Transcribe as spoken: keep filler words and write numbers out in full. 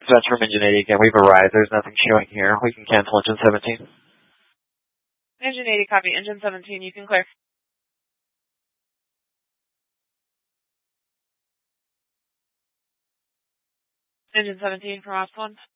That's from Engine eighty again. We've arrived. There's nothing showing here. We can cancel Engine seventeen. Engine eighty, copy. Engine seventeen, you can clear. Engine seventeen from Ops one.